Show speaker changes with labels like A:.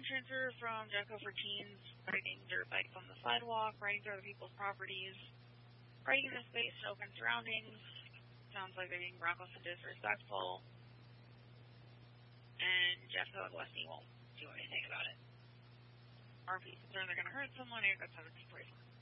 A: transfer from Jeffco for teens riding dirt bikes on the sidewalk, riding through other people's properties, riding in the space and open surroundings. Sounds like they're being reckless and disrespectful. And Jeffco and Westy won't do anything about it. Are people concerned they're going to hurt someone? Area code 744.